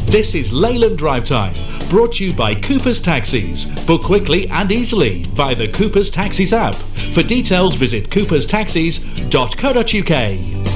This is Leyland Drive Time, brought to you by Cooper's Taxis. Book quickly and easily via the Cooper's Taxis app. For details, visit cooperstaxis.co.uk.